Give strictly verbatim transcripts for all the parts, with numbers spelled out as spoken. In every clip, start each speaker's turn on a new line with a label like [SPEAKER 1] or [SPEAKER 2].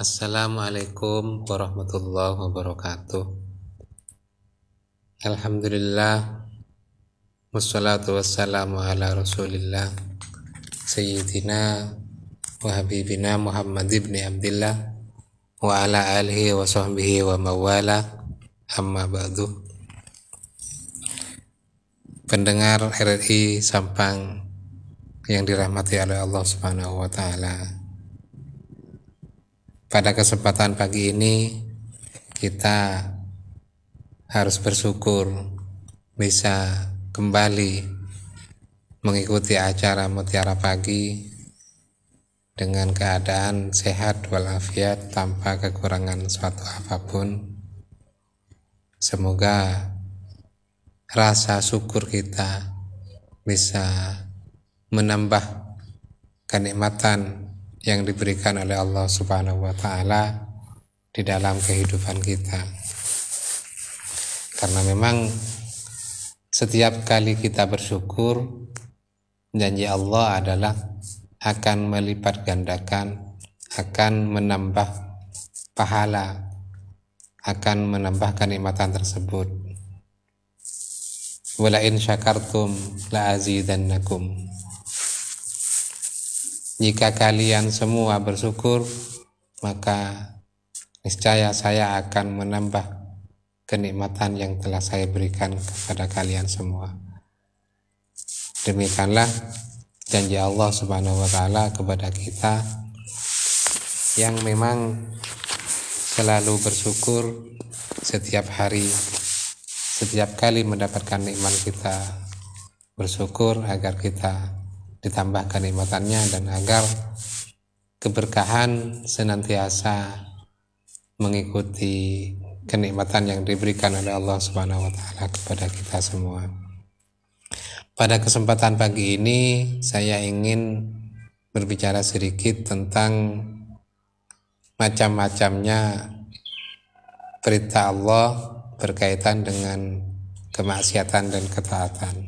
[SPEAKER 1] Assalamualaikum warahmatullahi wabarakatuh. Alhamdulillah, wassalatu wassalamu ala rasulillah Sayyidina wa habibina Muhammad ibn Abdillah wa ala alihi wa sahbihi wa mawala, amma ba'du. Pendengar R R I Sampang yang dirahmati oleh Allah Subhanahu wa Ta'ala, pada kesempatan pagi ini kita harus bersyukur bisa kembali mengikuti acara Mutiara Pagi dengan keadaan sehat walafiat tanpa kekurangan suatu apapun. Semoga rasa syukur kita bisa menambah kenikmatan yang diberikan oleh Allah Subhanahu wa Ta'ala di dalam kehidupan kita. Karena memang setiap kali kita bersyukur, janji Allah adalah akan melipat gandakan, akan menambah pahala, akan menambah kenikmatan tersebut. Wala in syakartum la azidannakum. Jika kalian semua bersyukur, maka niscaya saya akan menambah kenikmatan yang telah saya berikan kepada kalian semua. Demikianlah janji Allah Subhanahu wa Ta'ala kepada kita yang memang selalu bersyukur setiap hari, setiap kali mendapatkan nikmat kita bersyukur agar kita ditambah kenikmatannya dan agar keberkahan senantiasa mengikuti kenikmatan yang diberikan oleh Allah Subhanahu wa Ta'ala kepada kita semua. Pada kesempatan pagi ini saya ingin berbicara sedikit tentang macam-macamnya perintah Allah berkaitan dengan kemaksiatan dan ketaatan.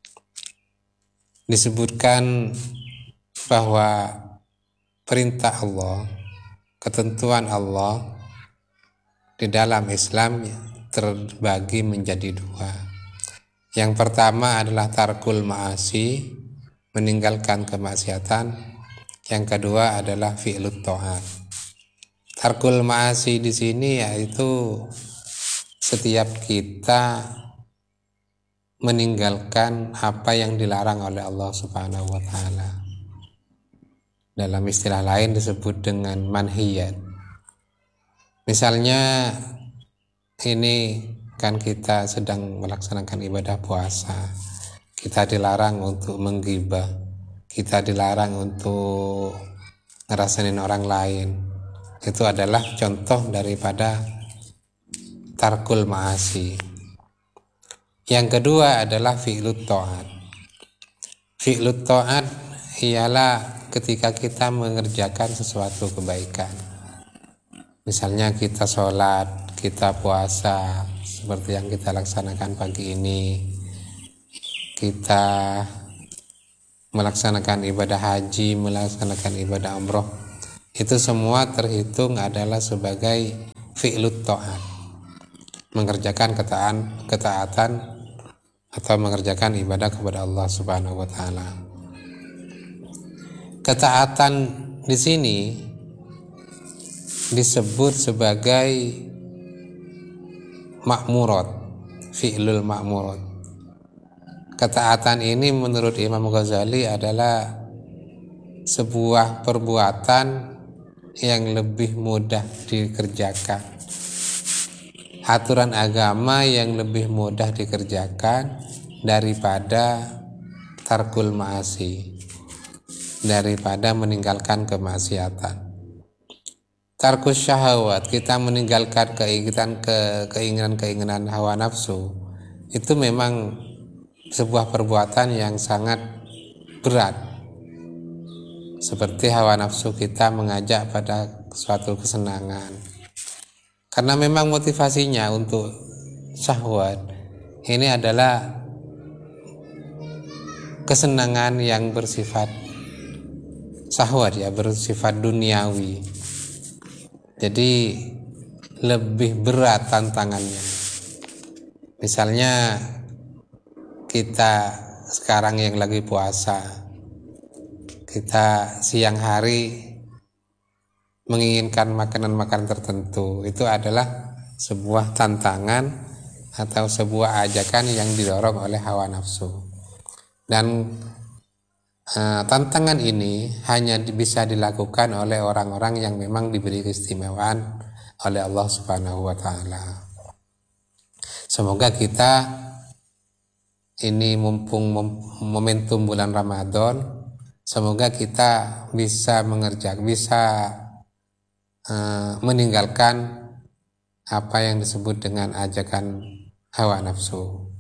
[SPEAKER 1] Disebutkan bahwa perintah Allah, ketentuan Allah di dalam Islam terbagi menjadi dua. Yang pertama adalah tarkul ma'asi, meninggalkan kemaksiatan. Yang kedua adalah fi'lut ta'at. Tarkul ma'asi di sini yaitu setiap kita meninggalkan apa yang dilarang oleh Allah Subhanahu wa Ta'ala. Dalam istilah lain disebut dengan manhiyat. Misalnya ini kan kita sedang melaksanakan ibadah puasa, kita dilarang untuk menggibah, kita dilarang untuk ngerasain orang lain. Itu adalah contoh daripada tarkul ma'asi. Yang kedua adalah fi'lut ta'at. Fi'lut ta'at ialah ketika kita mengerjakan sesuatu kebaikan. Misalnya kita sholat, kita puasa, seperti yang kita laksanakan pagi ini. Kita melaksanakan ibadah haji, melaksanakan ibadah umroh. Itu semua terhitung adalah sebagai fi'lut ta'at. Mengerjakan ketaatan, ketaatan atau mengerjakan ibadah kepada Allah Subhanahu wa Ta'ala. Ketaatan di sini disebut sebagai ma'murat, fi'lul ma'murat. Ketaatan ini menurut Imam Ghazali adalah sebuah perbuatan yang lebih mudah dikerjakan, aturan agama yang lebih mudah dikerjakan daripada tarkul ma'asi, daripada meninggalkan kemaksiatan. Tarkus syahwat, kita meninggalkan keinginan ke keinginan-keinginan hawa nafsu, itu memang sebuah perbuatan yang sangat berat. Seperti hawa nafsu kita mengajak pada suatu kesenangan. Karena memang motivasinya untuk syahwat ini adalah kesenangan yang bersifat syahwat, ya, bersifat duniawi. Jadi lebih berat tantangannya. Misalnya kita sekarang yang lagi puasa, kita siang hari menginginkan makanan-makanan tertentu, itu adalah sebuah tantangan atau sebuah ajakan yang didorong oleh hawa nafsu. Dan uh, tantangan ini hanya bisa dilakukan oleh orang-orang yang memang diberi keistimewaan oleh Allah Subhanahu wa taala. Semoga kita ini mumpung momentum bulan Ramadan, semoga kita bisa mengerjakan, bisa uh, meninggalkan apa yang disebut dengan ajakan hawa nafsu.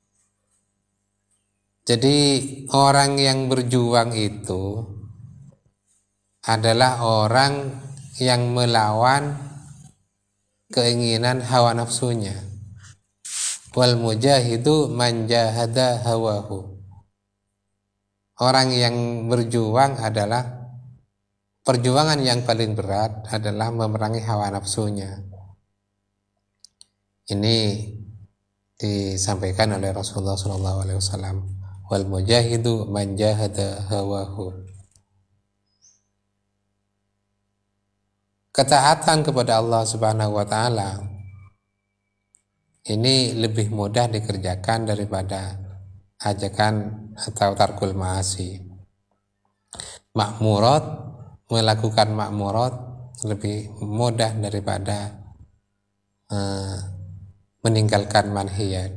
[SPEAKER 1] Jadi orang yang berjuang itu adalah orang yang melawan keinginan hawa nafsunya. Wal mujahidu man jahada hawahu. Orang yang berjuang adalah, perjuangan yang paling berat adalah memerangi hawa nafsunya. Ini disampaikan oleh Rasulullah shallallahu alaihi wasallam. Wal mujahidu man jahada hawahu. Ketaatan kepada Allah Subhanahu wa taala ini lebih mudah dikerjakan daripada ajakan atau tarkul ma'asi. Makmurat, melakukan makmurat lebih mudah daripada uh, meninggalkan manhiyat.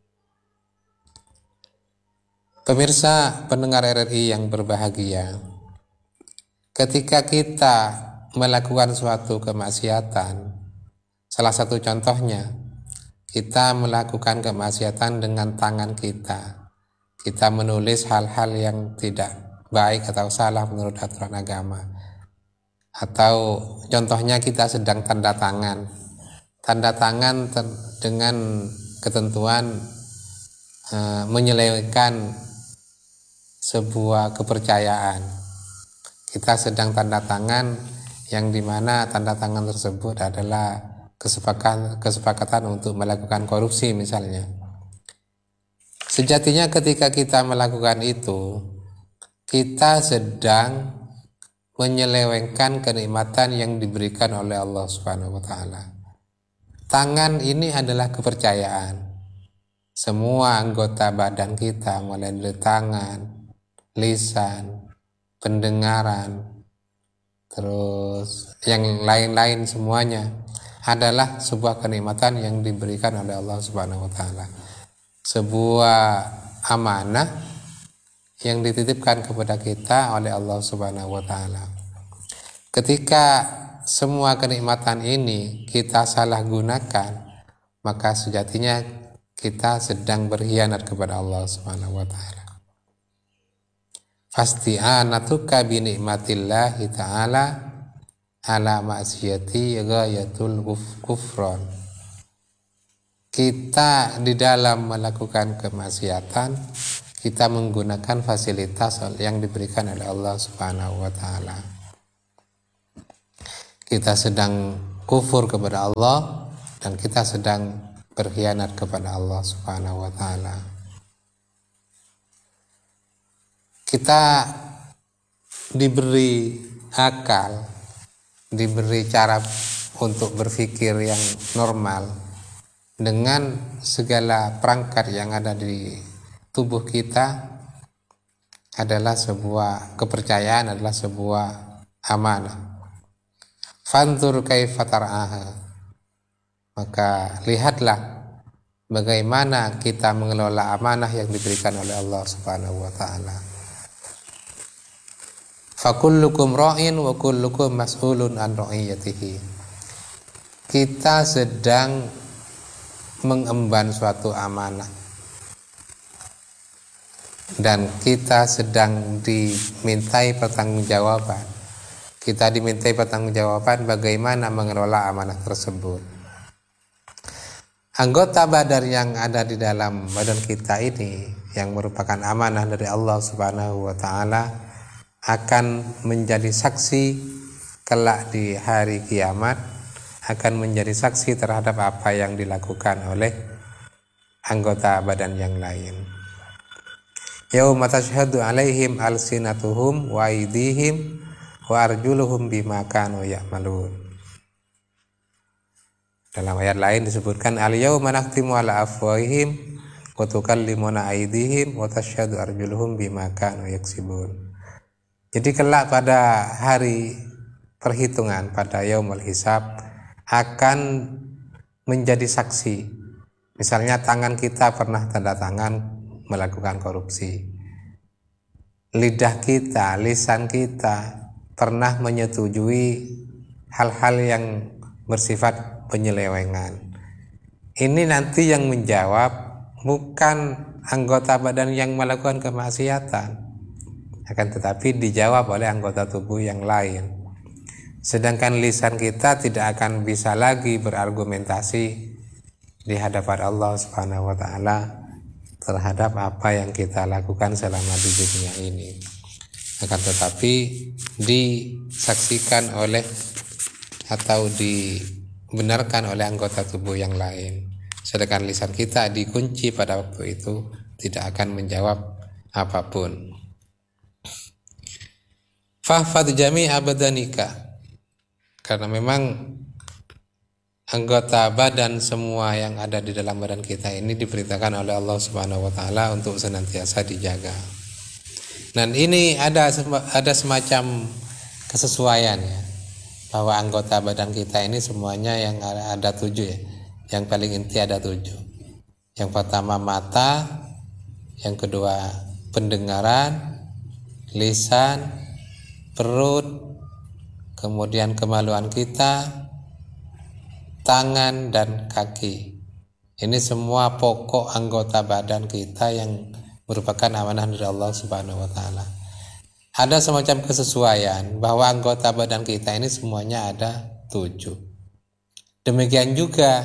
[SPEAKER 1] Pemirsa pendengar R R I yang berbahagia, ketika kita melakukan suatu kemaksiatan, salah satu contohnya, kita melakukan kemaksiatan dengan tangan kita. Kita menulis hal-hal yang tidak baik atau salah menurut aturan agama. Atau contohnya kita sedang tanda tangan. Tanda tangan ter- dengan ketentuan uh, menyelewengkan sebuah kepercayaan. Kita sedang tanda tangan yang dimana tanda tangan tersebut adalah kesepakatan kesepakatan untuk melakukan korupsi misalnya. Sejatinya ketika kita melakukan itu, kita sedang menyelewengkan kenikmatan yang diberikan oleh Allah Subhanahu wa taala. Tangan ini adalah kepercayaan. Semua anggota badan kita, mulai dari tangan, lisan, pendengaran, terus yang lain-lain semuanya adalah sebuah kenikmatan yang diberikan oleh Allah Subhanahu wa taala. Sebuah amanah yang dititipkan kepada kita oleh Allah Subhanahu wa taala. Ketika semua kenikmatan ini kita salah gunakan, maka sejatinya kita sedang berkhianat kepada Allah Subhanahu wa taala. Fasti'anatuka bi nikmatillahi ta'ala ala maksiyati ghayatul kufron. Kita di dalam melakukan kemaksiatan, kita menggunakan fasilitas yang diberikan oleh Allah Subhanahu wa taala. Kita sedang kufur kepada Allah dan kita sedang berkhianat kepada Allah Subhanahu wa taala. Kita diberi akal, diberi cara untuk berpikir yang normal dengan segala perangkat yang ada di tubuh kita, adalah sebuah kepercayaan, adalah sebuah amanah. Fanzur kaifa tar'aha. Maka lihatlah bagaimana kita mengelola amanah yang diberikan oleh Allah Subhanahu wa taala. Fakullukum ra'in wa kullukum mas'ulun an ra'iyatihi. Kita sedang mengemban suatu amanah dan kita sedang dimintai pertanggungjawaban. Kita dimintai pertanggungjawaban bagaimana mengelola amanah tersebut. Anggota badan yang ada di dalam badan kita ini yang merupakan amanah dari Allah Subhanahu wa taala akan menjadi saksi kelak di hari kiamat akan menjadi saksi terhadap apa yang dilakukan oleh anggota badan yang lain. Yauma tashhadu alaihim alsinatuhum wa aydihim wa arjuluhum bima kanu ya'malun. Dalam ayat lain disebutkan al-yauma nakhtimu ala afwahihim wa tukallimuna aydihim wa tashhadu arjuluhum bima kanu yaksibun. Jadi kelak pada hari perhitungan, pada yaumul hisab, akan menjadi saksi. Misalnya tangan kita pernah tanda tangan melakukan korupsi, lidah kita, lisan kita pernah menyetujui hal-hal yang bersifat penyelewengan. Ini nanti yang menjawab bukan anggota badan yang melakukan kemaksiatan, akan tetapi dijawab oleh anggota tubuh yang lain. Sedangkan lisan kita tidak akan bisa lagi berargumentasi di hadapan Allah Subhanahu wa taala terhadap apa yang kita lakukan selama di dunia ini. Akan tetapi disaksikan oleh atau dibenarkan oleh anggota tubuh yang lain. Sedangkan lisan kita dikunci pada waktu itu, tidak akan menjawab apapun. Fahfadh jami'a badanika, karena memang anggota badan semua yang ada di dalam badan kita ini diperintahkan oleh Allah Subhanahu wa taala untuk senantiasa dijaga. Dan ini ada ada semacam kesesuaian ya, bahwa anggota badan kita ini semuanya yang ada, ada tujuh ya. Yang paling inti ada tujuh. Yang pertama mata, yang kedua pendengaran, lisan, perut, kemudian kemaluan kita, tangan dan kaki. Ini semua pokok anggota badan kita yang merupakan amanah dari Allah Subhanahu wa taala. Ada semacam kesesuaian bahwa anggota badan kita ini semuanya ada tujuh. Demikian juga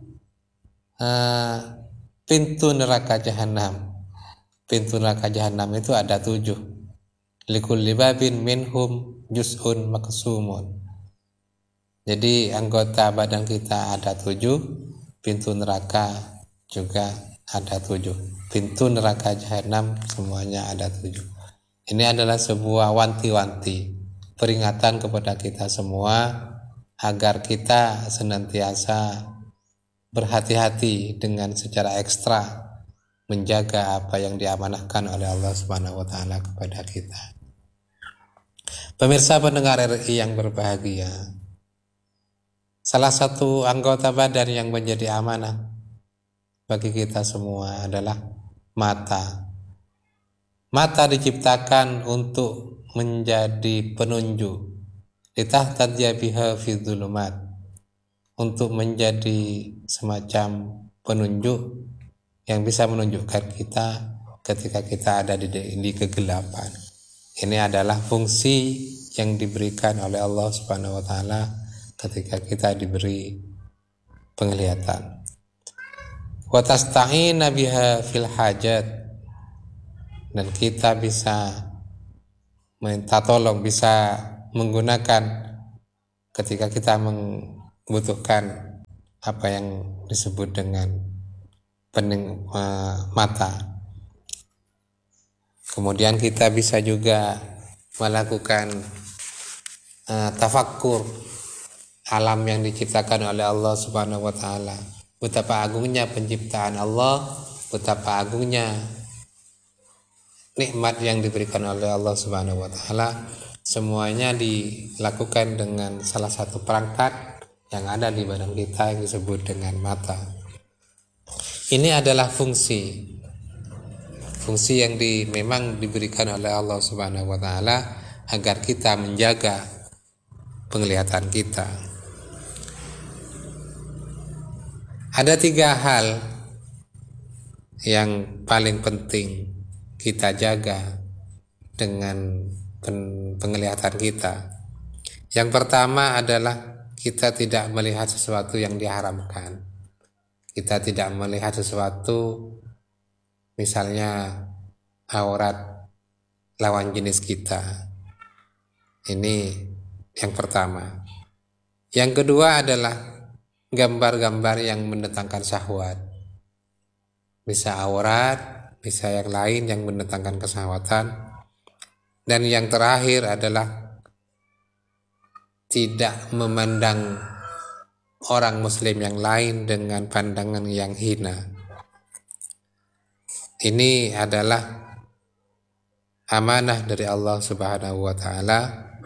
[SPEAKER 1] uh, pintu neraka jahanam. Pintu neraka jahanam itu ada tujuh. Likulli babin minhum juz'un maqsumun. Jadi anggota badan kita ada tujuh, pintu neraka juga ada tujuh. Pintu neraka jahanam semuanya ada tujuh. Ini adalah sebuah wanti-wanti, peringatan kepada kita semua agar kita senantiasa berhati-hati dengan secara ekstra menjaga apa yang diamanahkan oleh Allah Subhanahu wa taala kepada kita. Pemirsa pendengar R I yang berbahagia, salah satu anggota badan yang menjadi amanah bagi kita semua adalah mata. Mata diciptakan untuk menjadi penunjuk, litahtadya biha fi dzulumat, untuk menjadi semacam penunjuk yang bisa menunjukkan kita ketika kita ada di, di kegelapan. Ini adalah fungsi yang diberikan oleh Allah Subhanahu wa taala ketika kita diberi penglihatan. Wa tasta'ina biha fil hajat, dan kita bisa minta tolong, bisa menggunakan ketika kita membutuhkan apa yang disebut dengan pening, uh, mata. Kemudian kita bisa juga melakukan uh, tafakkur alam yang diciptakan oleh Allah Subhanahu wa taala. Betapa agungnya penciptaan Allah, betapa agungnya nikmat yang diberikan oleh Allah Subhanahu wa taala. Semuanya dilakukan dengan salah satu perangkat yang ada di badan kita yang disebut dengan mata. Ini adalah fungsi fungsi yang di, memang diberikan oleh Allah Subhanahu wa taala agar kita menjaga penglihatan kita. Ada tiga hal yang paling penting kita jaga dengan penglihatan kita. Yang pertama adalah kita tidak melihat sesuatu yang diharamkan. Kita tidak melihat sesuatu, misalnya aurat lawan jenis kita. Ini yang pertama. Yang kedua adalah gambar-gambar yang mendatangkan syahwat. Bisa aurat, bisa yang lain yang mendatangkan kesyahwatan. Dan yang terakhir adalah tidak memandang orang muslim yang lain dengan pandangan yang hina. Ini adalah amanah dari Allah Subhanahu wa taala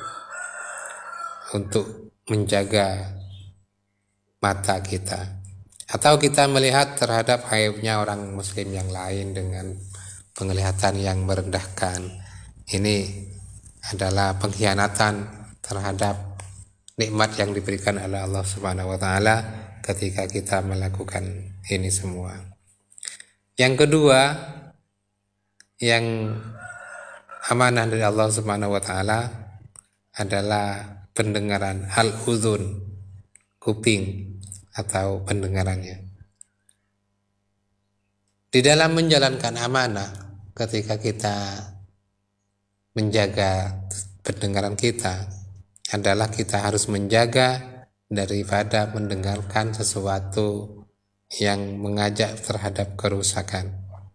[SPEAKER 1] untuk menjaga mata kita, atau kita melihat terhadap aibnya orang muslim yang lain dengan penglihatan yang merendahkan. Ini adalah pengkhianatan terhadap nikmat yang diberikan oleh Allah Subhanahu wa taala ketika kita melakukan ini semua. Yang kedua, yang amanah dari Allah Subhanahu wa taala adalah pendengaran, al-udhun, kuping atau pendengarannya. Di dalam menjalankan amanah, ketika kita menjaga pendengaran kita, adalah kita harus menjaga daripada mendengarkan sesuatu yang mengajak terhadap kerusakan,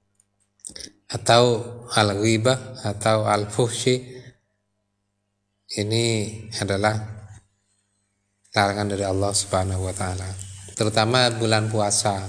[SPEAKER 1] atau al-ghibah atau al-fuhsyi. Ini adalah larangan dari Allah Subhanahu wa taala. Terutama bulan puasa,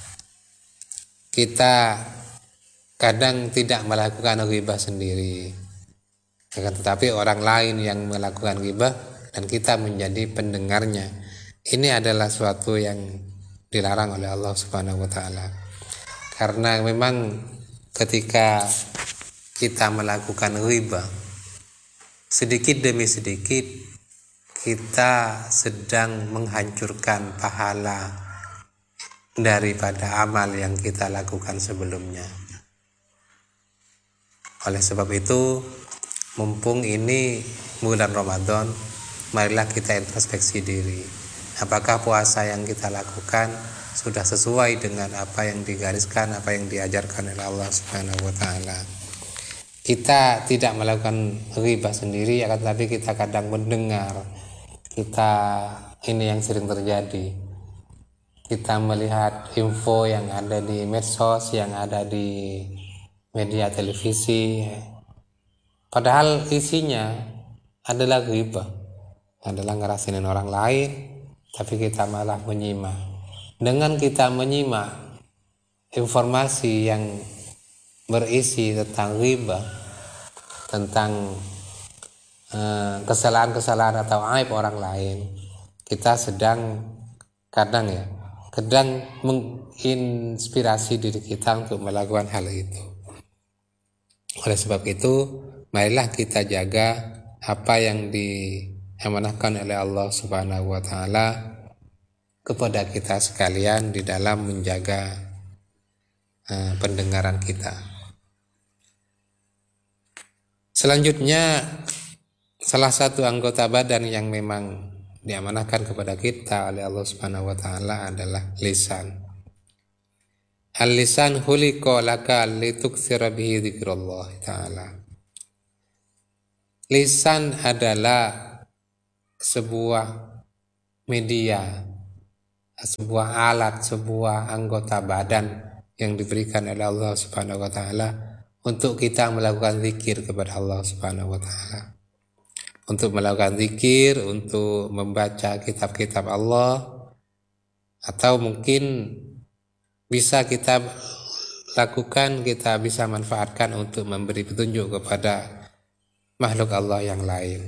[SPEAKER 1] kita kadang tidak melakukan ghibah sendiri, akan tetapi orang lain yang melakukan ghibah dan kita menjadi pendengarnya. Ini adalah suatu yang dilarang oleh Allah Subhanahu wa taala. Karena memang ketika kita melakukan ghibah, sedikit demi sedikit kita sedang menghancurkan pahala daripada amal yang kita lakukan sebelumnya. Oleh sebab itu, mumpung ini bulan Ramadan, marilah kita introspeksi diri. Apakah puasa yang kita lakukan sudah sesuai dengan apa yang digariskan, apa yang diajarkan oleh Allah Subhanahu wa taala? Kita tidak melakukan ghibah sendiri, akan tetapi kita kadang mendengar. Kita, ini yang sering terjadi, kita melihat info yang ada di medsos, yang ada di media televisi, padahal isinya adalah ghibah, adalah ngerasinin orang lain, tapi kita malah menyimak. Dengan kita menyimak informasi yang berisi tentang ghibah, tentang eh, kesalahan-kesalahan atau aib orang lain, kita sedang kadang ya kadang menginspirasi diri kita untuk melakukan hal itu. Oleh sebab itu, marilah kita jaga apa yang diamanahkan oleh Allah Subhanahu wa taala kepada kita sekalian di dalam menjaga eh, pendengaran kita. Selanjutnya, salah satu anggota badan yang memang diamanahkan kepada kita oleh Allah Subhanahu wa taala adalah lisan. Al-lisan khuliqa laka lituktsira bihi dzikrullah taala. Lisan adalah sebuah media, sebuah alat, sebuah anggota badan yang diberikan oleh Allah Subhanahu wa taala untuk kita melakukan zikir kepada Allah Subhanahu wa taala. Untuk melakukan zikir, untuk membaca kitab-kitab Allah, atau mungkin bisa kita lakukan, kita bisa manfaatkan untuk memberi petunjuk kepada makhluk Allah yang lain.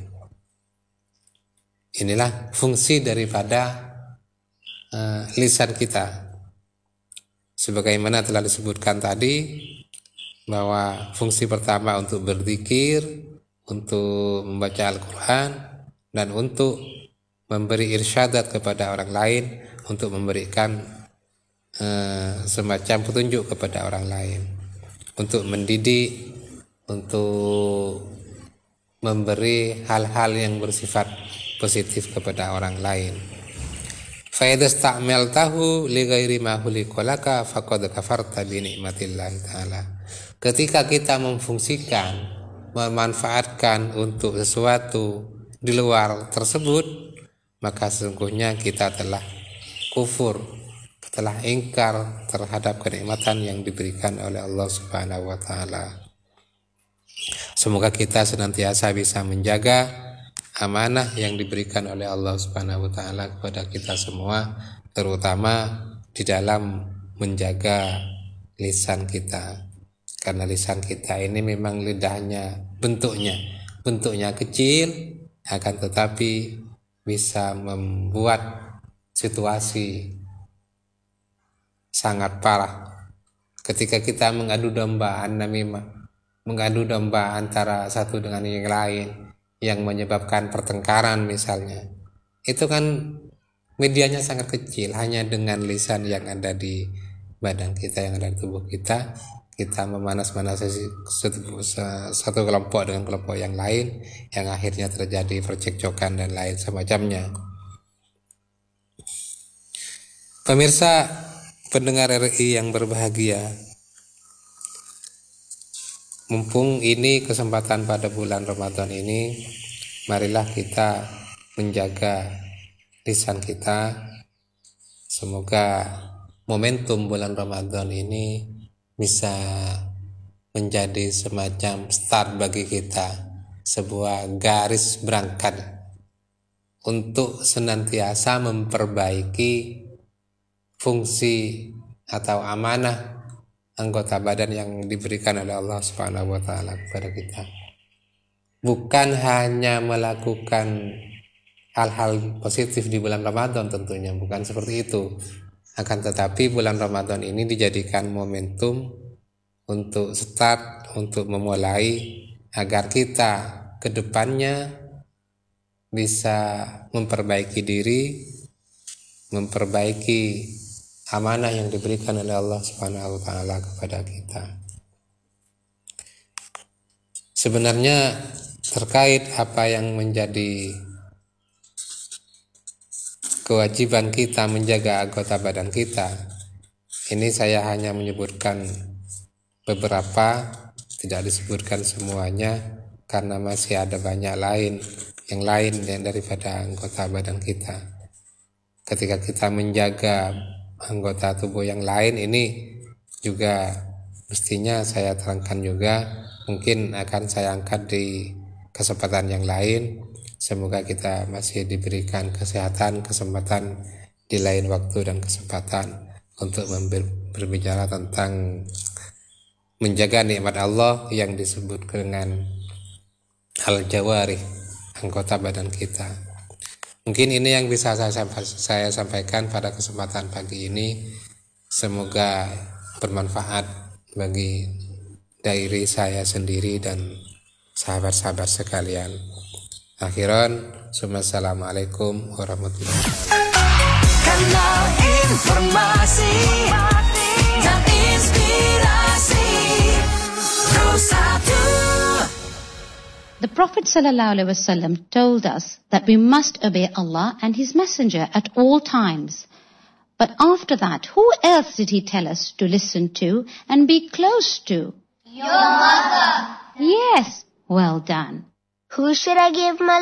[SPEAKER 1] Inilah fungsi daripada uh, lisan kita. Sebagaimana telah disebutkan tadi, bahwa fungsi pertama untuk berzikir, untuk membaca Al-Quran, dan untuk memberi irsyadat kepada orang lain, untuk memberikan eh, semacam petunjuk kepada orang lain, untuk mendidik, untuk memberi hal-hal yang bersifat positif kepada orang lain. Fa idza sta'maltahu li ghairi ma khuliqa laka faqad kafarta bi ni'matillahi ta'ala. Ketika kita memfungsikan, memanfaatkan untuk sesuatu di luar tersebut, maka sesungguhnya kita telah kufur, telah ingkar terhadap kenikmatan yang diberikan oleh Allah Subhanahu wa taala. Semoga kita senantiasa bisa menjaga amanah yang diberikan oleh Allah Subhanahu wa taala kepada kita semua, terutama di dalam menjaga lisan kita. Karena lisan kita ini memang lidahnya bentuknya bentuknya kecil, akan tetapi bisa membuat situasi sangat parah ketika kita mengadu domba an-namimah, mengadu domba antara satu dengan yang lain yang menyebabkan pertengkaran misalnya. Itu kan medianya sangat kecil, hanya dengan lisan yang ada di badan kita, yang ada di tubuh kita, kita memanas-manasi satu, satu kelompok dengan kelompok yang lain, yang akhirnya terjadi percekcokan dan lain semacamnya. Pemirsa pendengar R I yang berbahagia, mumpung ini kesempatan pada bulan Ramadan ini, marilah kita menjaga lisan kita. Semoga momentum bulan Ramadan ini bisa menjadi semacam start bagi kita, sebuah garis berangkat untuk senantiasa memperbaiki fungsi atau amanah anggota badan yang diberikan oleh Allah Subhanahu wa taala kepada kita. Bukan hanya melakukan hal-hal positif di bulan Ramadan, tentunya bukan seperti itu. Akan tetapi bulan Ramadan ini dijadikan momentum untuk start, untuk memulai agar kita ke depannya bisa memperbaiki diri, memperbaiki amanah yang diberikan oleh Allah Subhanahu wa taala kepada kita. Sebenarnya terkait apa yang menjadi kewajiban kita menjaga anggota badan kita, ini saya hanya menyebutkan beberapa, tidak disebutkan semuanya karena masih ada banyak lain yang lain yang daripada anggota badan kita. Ketika kita menjaga anggota tubuh yang lain, ini juga mestinya saya terangkan juga, mungkin akan saya angkat di kesempatan yang lain. Semoga kita masih diberikan kesehatan, kesempatan di lain waktu dan kesempatan untuk berbicara tentang menjaga nikmat Allah yang disebut dengan al-jawarih, anggota badan kita. Mungkin ini yang bisa saya, saya sampaikan pada kesempatan pagi ini. Semoga bermanfaat bagi diri saya sendiri dan sahabat-sahabat sekalian. Akhiran, assalamualaikum warahmatullahi wabarakatuh. Kanal informasi dan inspirasi Bersatu.
[SPEAKER 2] The Prophet ﷺ told us that we must obey Allah and His Messenger at all times. But after that, who else did He tell us to listen to and be close to?
[SPEAKER 3] Your mother.
[SPEAKER 2] Yes, well done.
[SPEAKER 3] Who should I give my